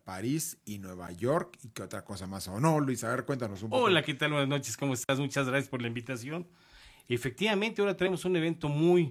París y Nueva York. ¿Y qué otra cosa más? ¿O no, Luis? A ver, cuéntanos un poco. Hola, ¿qué tal? Buenas noches, ¿cómo estás? Muchas gracias por la invitación. Efectivamente, ahora tenemos un evento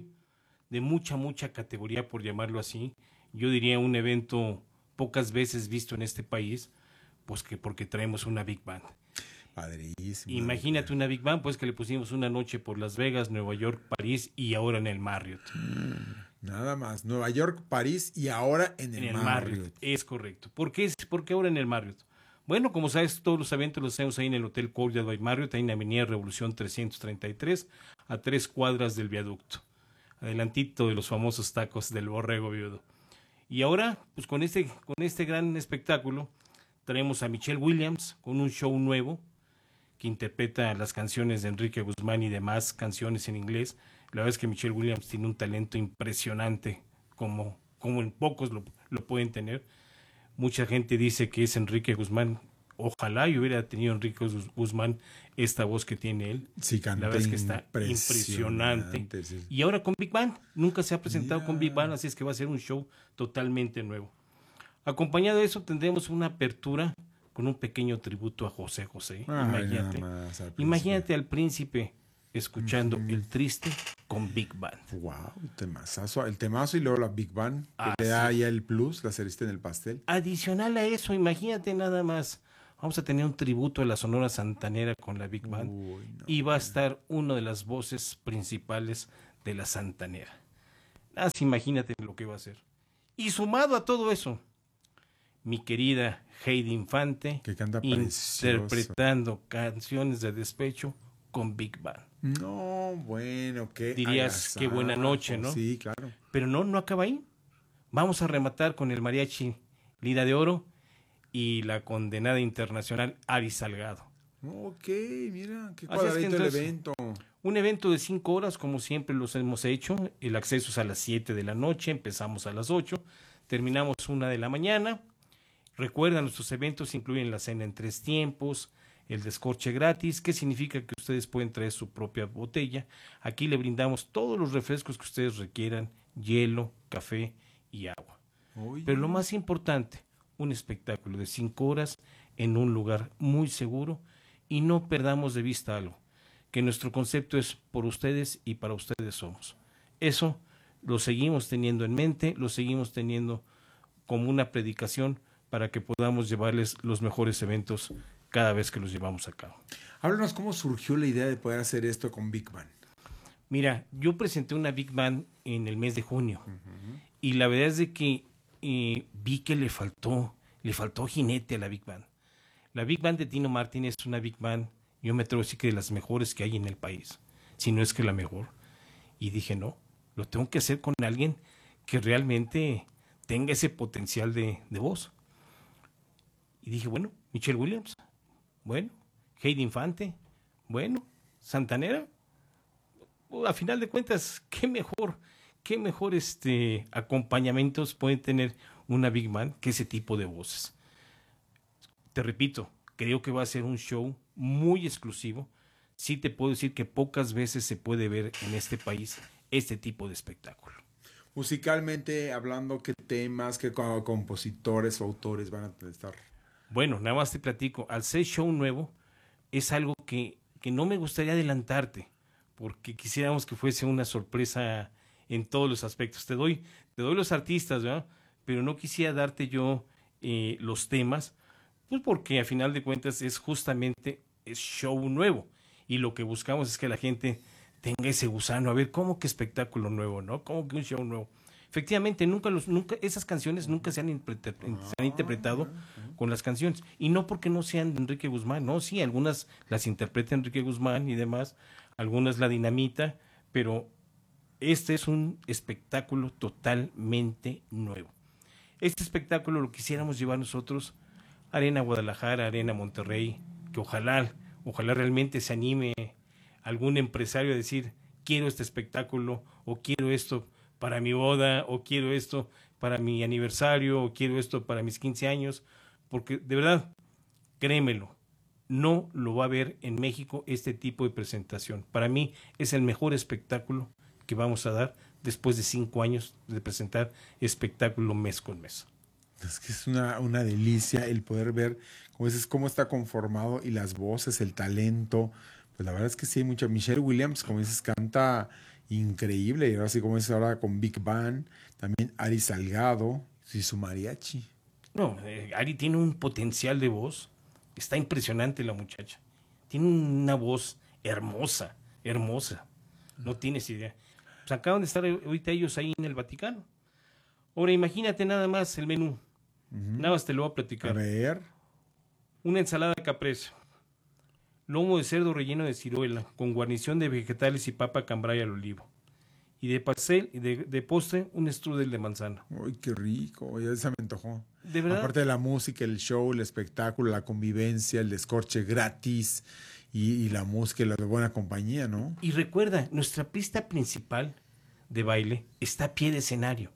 de mucha categoría, por llamarlo así. Yo diría un evento pocas veces visto en este país, pues que porque traemos una Big Band. Padrísimo. Imagínate una Big Band, pues que le pusimos una noche por Las Vegas, Nueva York, París y ahora en el Marriott. Nada más. Nueva York, París y ahora en el Marriott. Es correcto. ¿Por qué ahora en el Marriott? Bueno, como sabes, todos los eventos los hacemos ahí en el Hotel Courtyard by Marriott, ahí en la Avenida Revolución 333, a 3 cuadras del viaducto, adelantito de los famosos tacos del Borrego Viudo. Y ahora, pues con este gran espectáculo, traemos a Michelle Williams con un show nuevo que interpreta las canciones de Enrique Guzmán y demás canciones en inglés. La verdad es que Michelle Williams tiene un talento impresionante, como en pocos lo pueden tener. Mucha gente dice que es Enrique Guzmán. Ojalá yo hubiera tenido Enrique Guzmán esta voz que tiene él. Sí, canta. La verdad es que está impresionante. Sí. Y ahora con Big Band. Nunca se ha presentado con Big Band, así es que va a ser un show totalmente nuevo. Acompañado de eso tendremos una apertura con un pequeño tributo a José José. Imagínate al príncipe escuchando El Triste con Big Band. Wow, el temazo y luego la Big Band, que le da ya el plus, la cerista en el pastel. Adicional a eso, imagínate nada más, vamos a tener un tributo a la Sonora Santanera con la Big Band. Y va a estar una de las voces principales de la Santanera. Imagínate lo que va a ser. Y sumado a todo eso, mi querida Heidi Infante, que canta interpretando canciones de despecho con Big Band. No, bueno, qué dirías qué buena noche, ¿no? Sí, claro. Pero no acaba ahí. Vamos a rematar con el mariachi Lira de Oro y la condenada internacional Ari Salgado. Ok, mira, qué cuadradito el evento. Un evento de 5 horas, como siempre los hemos hecho. El acceso es a las 7 de la noche, empezamos a las 8, terminamos 1 de la mañana. Recuerda, nuestros eventos incluyen la cena en 3 tiempos, el descorche gratis, que significa que ustedes pueden traer su propia botella. Aquí le brindamos todos los refrescos que ustedes requieran, hielo, café y agua. Pero lo más importante, un espectáculo de 5 horas en un lugar muy seguro, y no perdamos de vista algo, que nuestro concepto es por ustedes y para ustedes somos. Eso lo seguimos teniendo en mente, lo seguimos teniendo como una predicación para que podamos llevarles los mejores eventos cada vez que los llevamos a cabo. Háblanos cómo surgió la idea de poder hacer esto con Big Band. Mira, yo presenté una Big Band en el mes de junio, y la verdad es de que vi que le faltó jinete a la Big Band. La Big Band de Tino Martínez es una Big Band, yo me atrevo a decir que de las mejores que hay en el país, si no es que la mejor. Y dije, no, lo tengo que hacer con alguien que realmente tenga ese potencial de voz. Y dije, bueno, Michelle Williams, bueno, Heidi Infante, bueno, Santanera. A final de cuentas, qué mejor acompañamientos puede tener una Big Band que ese tipo de voces. Te repito, creo que va a ser un show muy exclusivo. Sí te puedo decir que pocas veces se puede ver en este país este tipo de espectáculo. Musicalmente hablando, ¿qué temas, qué compositores o autores van a estar? Bueno, nada más te platico. Al ser show nuevo, es algo que no me gustaría adelantarte, porque quisiéramos que fuese una sorpresa en todos los aspectos. Te doy los artistas, ¿verdad? Pero no quisiera darte yo los temas, pues porque a final de cuentas es show nuevo, y lo que buscamos es que la gente tenga ese gusano, a ver, ¿cómo que espectáculo nuevo, no? ¿Cómo que un show nuevo? Efectivamente, nunca esas canciones nunca se han interpretado con las canciones, y no porque no sean de Enrique Guzmán, no, sí, algunas las interpreta Enrique Guzmán y demás, algunas la dinamita, pero este es un espectáculo totalmente nuevo. Este espectáculo lo quisiéramos llevar nosotros a Arena Guadalajara, Arena Monterrey, que ojalá realmente se anime algún empresario a decir, quiero este espectáculo, o quiero esto para mi boda, o quiero esto para mi aniversario, o quiero esto para mis 15 años, porque de verdad, créemelo, no lo va a ver en México este tipo de presentación. Para mí es el mejor espectáculo que vamos a dar después de 5 años de presentar espectáculo mes con mes. Es que es una delicia el poder ver, como dices, cómo está conformado y las voces, el talento. Pues la verdad es que sí hay mucha. Michelle Williams, como dices, canta increíble. Y ahora sí, como dices, ahora con Big Band. También Ari Salgado y su mariachi. No, Ari tiene un potencial de voz. Está impresionante la muchacha. Tiene una voz hermosa, hermosa. No tienes idea. Pues acaban de estar ahorita ellos ahí en el Vaticano. Ahora imagínate nada más el menú. Nada más te lo voy a platicar. A ver. Una ensalada caprese. Lomo de cerdo relleno de ciruela, con guarnición de vegetales y papa cambray al olivo. Y de pastel, y de postre, un strudel de manzana. Uy, qué rico. Ya se me antojó. ¿De verdad? Aparte de la música, el show, el espectáculo, la convivencia, el descorche gratis y la música y la de buena compañía, ¿no? Y recuerda, nuestra pista principal de baile está a pie de escenario.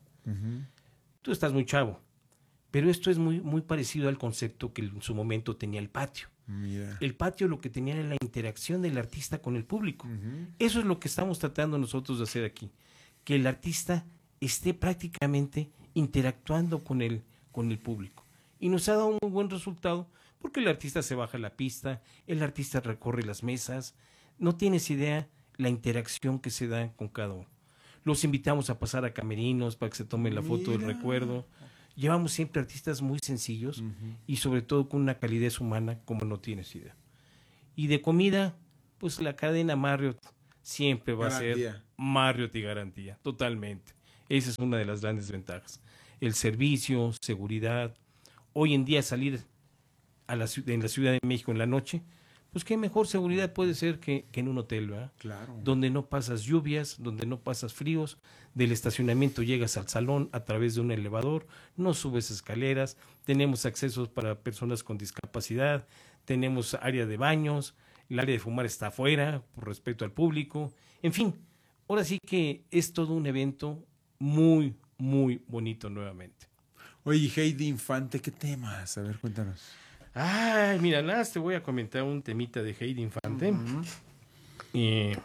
Tú estás muy chavo, pero esto es muy, muy parecido al concepto que en su momento tenía el patio. Mira. El patio lo que tenía era la interacción del artista con el público. Eso es lo que estamos tratando nosotros de hacer aquí. Que el artista esté prácticamente interactuando con el público. Y nos ha dado un muy buen resultado porque el artista se baja a la pista, el artista recorre las mesas. No tienes idea la interacción que se da con cada uno. Los invitamos a pasar a camerinos para que se tomen la foto del recuerdo. Llevamos siempre artistas muy sencillos y sobre todo con una calidez humana como no tienes idea. Y de comida, pues la cadena Marriott siempre va a ser Marriott y garantía, totalmente. Esa es una de las grandes ventajas. El servicio, seguridad. Hoy en día salir en la Ciudad de México en la noche, pues qué mejor seguridad puede ser que en un hotel, ¿verdad? Claro. Donde no pasas lluvias, donde no pasas fríos, del estacionamiento llegas al salón a través de un elevador, no subes escaleras, tenemos accesos para personas con discapacidad, tenemos área de baños, el área de fumar está afuera por respeto al público, en fin, ahora sí que es todo un evento muy, muy bonito nuevamente. Oye, Heidi Infante, ¿qué temas? A ver, cuéntanos. Ay, mira, nada más te voy a comentar un temita de Heidi Infante. Les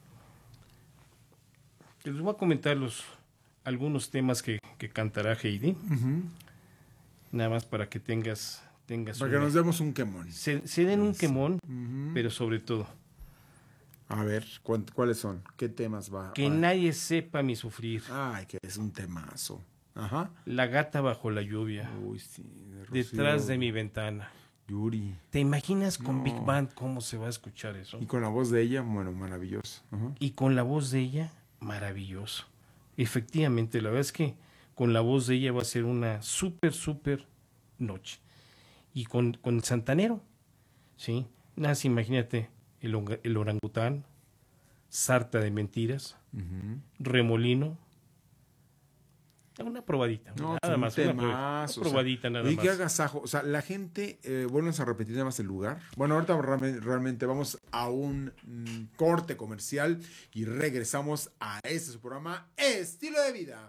voy a comentar algunos temas que cantará Heidi. Nada más para que tengas para que nos demos un quemón. Se den un quemón, pero sobre todo. A ver, ¿cuáles son? ¿Qué temas va? Que nadie sepa mi sufrir. Ay, que es un temazo. Ajá. La gata bajo la lluvia. Uy, sí. Detrás de mi ventana. Yuri. ¿Te imaginas con Big Band cómo se va a escuchar eso? Y con la voz de ella, bueno, maravilloso. Y con la voz de ella, maravilloso. Efectivamente, la verdad es que con la voz de ella va a ser una súper noche. Y con el santanero, ¿sí? Nada más imagínate el orangután, sarta de mentiras, remolino. Una probadita, no, nada más. Una probadita nada más. Y qué agasajo. O sea, la gente, vuelves a repetir nada más el lugar. Bueno, ahorita realmente vamos a un corte comercial y regresamos a este su programa Estilo de Vida.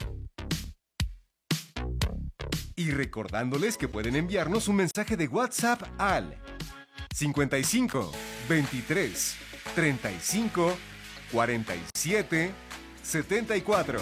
Y recordándoles que pueden enviarnos un mensaje de WhatsApp al 55 23 35 47 74.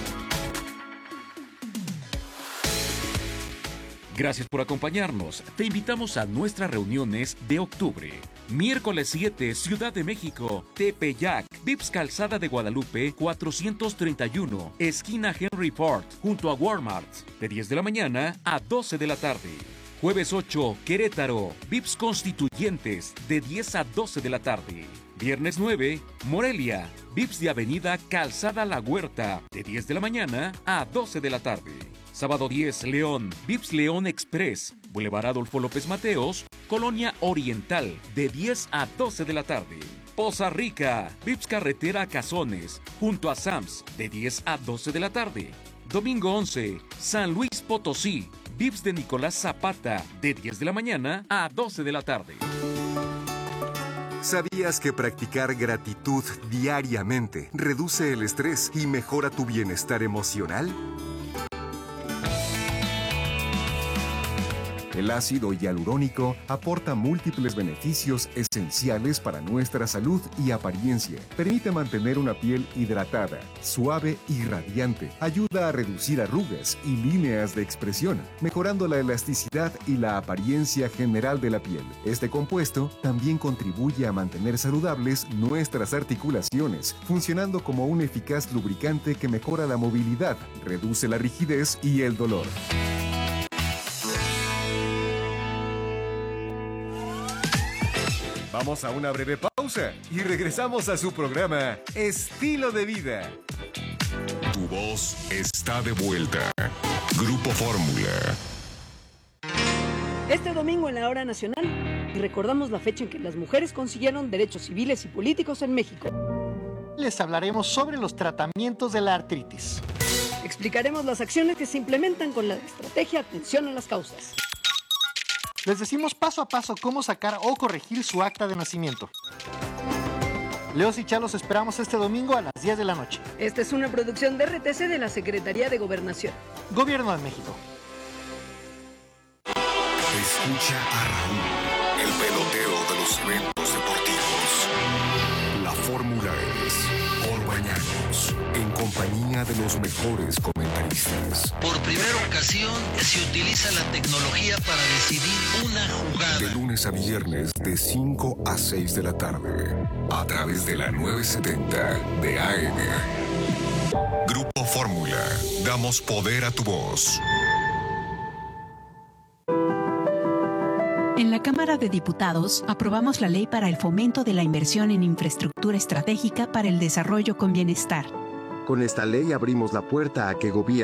Gracias por acompañarnos. Te invitamos a nuestras reuniones de octubre. Miércoles 7, Ciudad de México, Tepeyac, Vips Calzada de Guadalupe, 431, esquina Henry Ford, junto a Walmart, de 10 de la mañana a 12 de la tarde. Jueves 8, Querétaro, Vips Constituyentes, de 10 a 12 de la tarde. Viernes 9, Morelia, Vips de Avenida Calzada La Huerta, de 10 de la mañana a 12 de la tarde. Sábado 10, León, Vips León Express, Boulevard Adolfo López Mateos, Colonia Oriental, de 10 a 12 de la tarde. Poza Rica, Vips Carretera Cazones, junto a Sams, de 10 a 12 de la tarde. Domingo 11, San Luis Potosí, Vips de Nicolás Zapata, de 10 de la mañana a 12 de la tarde. ¿Sabías que practicar gratitud diariamente reduce el estrés y mejora tu bienestar emocional? El ácido hialurónico aporta múltiples beneficios esenciales para nuestra salud y apariencia. Permite mantener una piel hidratada, suave y radiante. Ayuda a reducir arrugas y líneas de expresión, mejorando la elasticidad y la apariencia general de la piel. Este compuesto también contribuye a mantener saludables nuestras articulaciones, funcionando como un eficaz lubricante que mejora la movilidad, reduce la rigidez y el dolor. Vamos a una breve pausa y regresamos a su programa Estilo de Vida. Tu voz está de vuelta. Grupo Fórmula. Este domingo en la Hora Nacional recordamos la fecha en que las mujeres consiguieron derechos civiles y políticos en México. Les hablaremos sobre los tratamientos de la artritis. Explicaremos las acciones que se implementan con la estrategia Atención a las Causas. Les decimos paso a paso cómo sacar o corregir su acta de nacimiento. Leos y Chalos esperamos este domingo a las 10 de la noche. Esta es una producción de RTC de la Secretaría de Gobernación. Gobierno de México. Escucha a Raúl, el pelotero de los eventos deportivos. La Fórmula es por Bañanos, en compañía de los mejores comentaristas. Por primera ocasión se utiliza la tecnología para decidir una jugada. De lunes a viernes de 5 a 6 de la tarde, a través de la 970 de AM. Grupo Fórmula, damos poder a tu voz. En la Cámara de Diputados aprobamos la ley para el fomento de la inversión en infraestructura estratégica para el desarrollo con bienestar. Con esta ley abrimos la puerta a que gobiernos